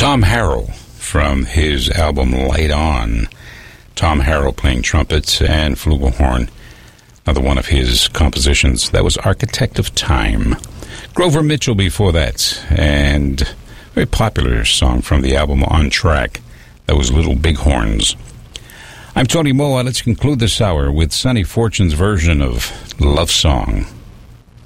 Tom Harrell from his album Light On. Tom Harrell playing trumpet and flugelhorn, another one of his compositions. That was Architect of Time. Grover Mitchell before that, and a very popular song from the album On Track. That was Little Bighorns. I'm Tony Moa. Let's conclude this hour with Sonny Fortune's version of Love Song.